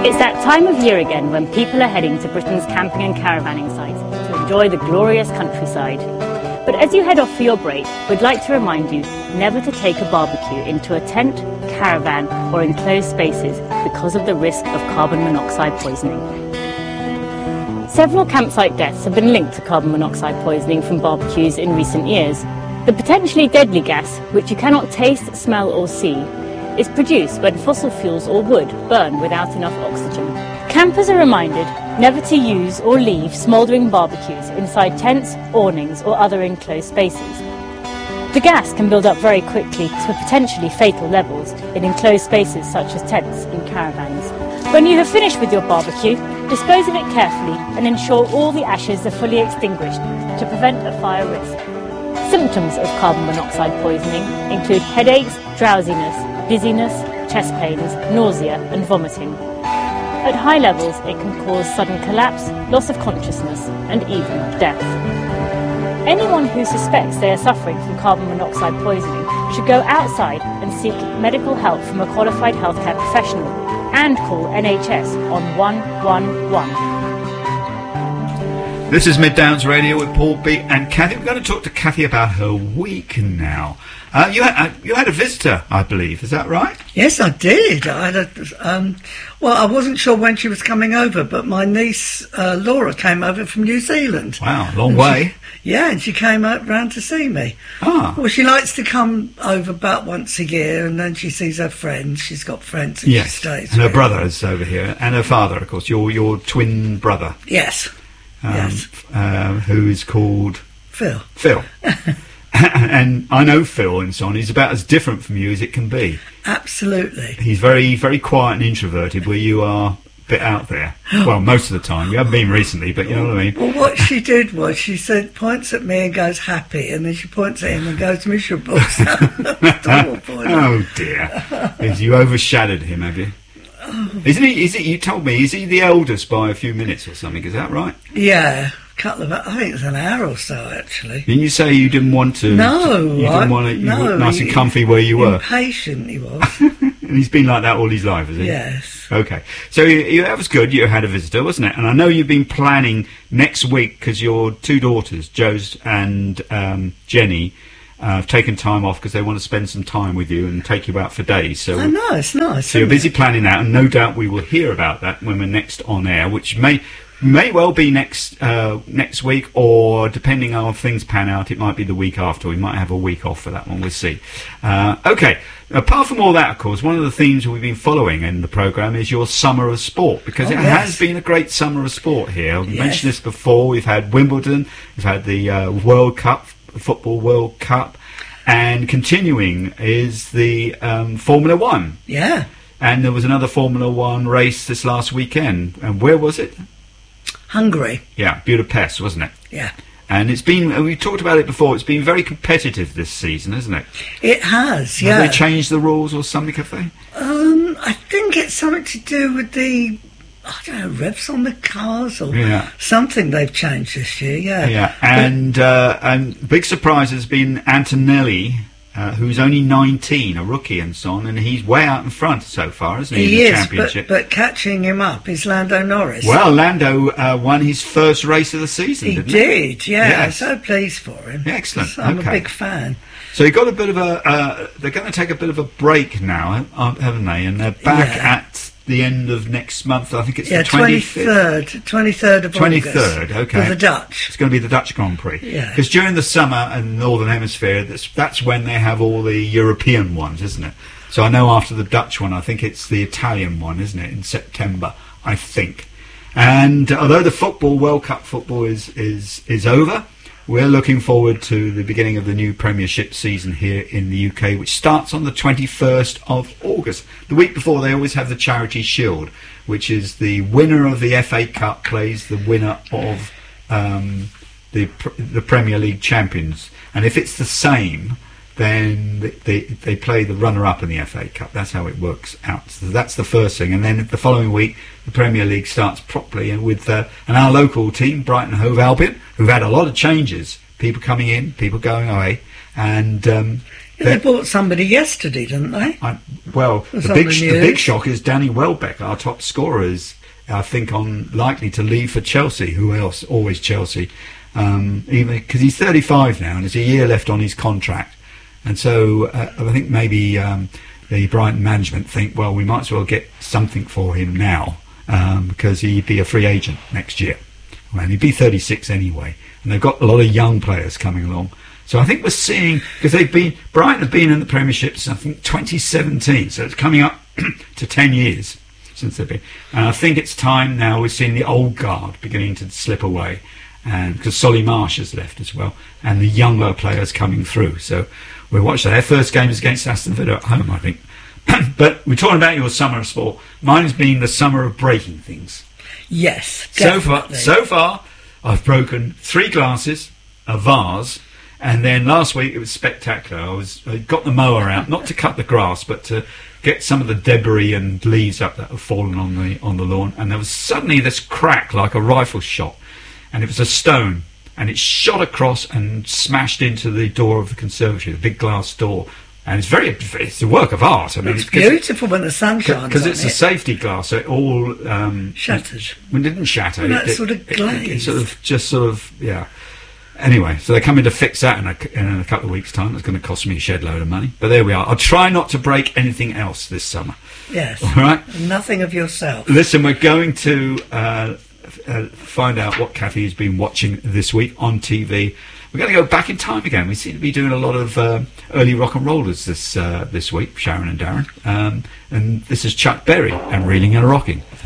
It's that time of year again when people are heading to Britain's camping and caravanning sites to enjoy the glorious countryside. But as you head off for your break, we'd like to remind you never to take a barbecue into a tent, caravan or enclosed spaces because of the risk of carbon monoxide poisoning. Several campsite deaths have been linked to carbon monoxide poisoning from barbecues in recent years. The potentially deadly gas, which you cannot taste, smell or see, is produced when fossil fuels or wood burn without enough oxygen. Campers are reminded never to use or leave smouldering barbecues inside tents, awnings or other enclosed spaces. The gas can build up very quickly to potentially fatal levels in enclosed spaces such as tents and caravans. When you have finished with your barbecue, dispose of it carefully and ensure all the ashes are fully extinguished to prevent a fire risk. Symptoms of carbon monoxide poisoning include headaches, drowsiness, dizziness, chest pains, nausea and vomiting. At high levels, it can cause sudden collapse, loss of consciousness and even death. Anyone who suspects they are suffering from carbon monoxide poisoning should go outside and seek medical help from a qualified healthcare professional and call NHS on 111. This is Mid Downs Radio with Paul B and Kathy. We're going to talk to Kathy about her week now. You had a visitor, I believe. Is that right? Yes, I did. I had I wasn't sure when she was coming over, but my niece Laura came over from New Zealand. Wow, long way. And she came round to see me. Ah. Well, she likes to come over about once a year, and then she sees her friends. She's got friends that she stays and her with. brother is over here, and her father, of course, your twin brother. Yes. Yes. Who is called Phil. And I know Phil and so on. He's about as different from you as it can be. Absolutely. He's very, very quiet and introverted, where you are a bit out there. Well, most of the time. You haven't been recently, but you know what I mean. Well, what she did was she points at me and goes happy, and then she points at him and goes miserable. Oh dear. You overshadowed him, have you? Isn't he? You told me, is he the eldest by a few minutes or something? Is that right? Yeah, I think it's an hour or so, actually. Didn't you say you didn't want to? No, you didn't want to. You were nice and comfy where you were. Impatient he was. And he's been like that all his life, has he? Yes. Okay, so that was good. You had a visitor, wasn't it? And I know you've been planning next week because your two daughters, Jo's and Jenny, have taken time off because they want to spend some time with you and take you out for days. So I know, it's nice. So you're busy planning that, and no doubt we will hear about that when we're next on air, which may well be next week, or depending on how things pan out, it might be the week after. We might have a week off for that one. We'll see. Okay. Apart from all that, of course, one of the themes we've been following in the programme is your summer of sport, because it has been a great summer of sport here. I've mentioned this before. We've had Wimbledon, we've had the World Cup, Football World Cup, and continuing is the Formula One. Yeah. And there was another Formula One race this last weekend. And where was it? Hungary. Yeah, Budapest, wasn't it? Yeah. And it's been, we talked about it before, it's been very competitive this season, hasn't it? It has, yeah. Have they changed the rules or something, have they? I think it's something to do with the, I don't know, revs on the cars or something they've changed this year, yeah. Yeah, and big surprise has been Antonelli, who's only 19, a rookie and so on, and he's way out in front so far, isn't he, in the championship? But catching him up is Lando Norris. Well, Lando won his first race of the season, didn't he? He did, yeah. Yes. So pleased for him. Excellent. I'm a big fan. So he got a bit of they're going to take a bit of a break now, haven't they? And they're back at the end of next month. I think it's the 23rd of August. 23rd, okay. For the Dutch. It's going to be the Dutch Grand Prix. Yeah. Because during the summer in the Northern Hemisphere, that's when they have all the European ones, isn't it? So I know after the Dutch one, I think it's the Italian one, isn't it, in September, I think. And although the World Cup football is over, we're looking forward to the beginning of the new Premiership season here in the UK, which starts on the 21st of August. The week before, they always have the Charity Shield, which is the winner of the FA Cup plays the winner of the Premier League champions. And if it's the same, then they play the runner-up in the FA Cup. That's how it works out. So that's the first thing. And then the following week, the Premier League starts properly, and with and our local team, Brighton Hove Albion, who've had a lot of changes, people coming in, people going away, and They bought somebody yesterday, didn't they? The big shock is Danny Welbeck, our top scorer, is, I think, likely to leave for Chelsea. Who else? Always Chelsea. Even because he's 35 now and there's a year left on his contract. And so I think maybe the Brighton management think, well, we might as well get something for him now because he'd be a free agent next year. Well, he'd be 36 anyway. And they've got a lot of young players coming along. So I think we're seeing, because Brighton have been in the Premiership since I think 2017, so it's coming up to 10 years since they've been. And I think it's time now we're seeing the old guard beginning to slip away, and because Solly Marsh has left as well, and the younger players coming through. So we'll watch that. Their first game is against Aston Villa at home, I think. But we're talking about your summer of sport. Mine has been the summer of breaking things. Yes, definitely. So far, I've broken 3 glasses, a vase, and then last week it was spectacular. I got the mower out, not to cut the grass, but to get some of the debris and leaves up that have fallen on the lawn. And there was suddenly this crack like a rifle shot, and it was a stone, and it shot across and smashed into the door of the conservatory, the big glass door. And it's a work of art. I mean, it's beautiful when the sun shines on it. Because it's a safety glass, so it all shattered. It didn't shatter. Well, sort of glazed. Yeah. Anyway, so they're coming to fix that in a couple of weeks' time. It's going to cost me a shed load of money. But there we are. I'll try not to break anything else this summer. Yes. All right? Nothing of yourself. Listen, we're going to find out what Kathy has been watching this week on TV. We're going to go back in time again. We seem to be doing a lot of early rock and rollers this week, Sharon and Darren. And this is Chuck Berry and Reeling and Rocking.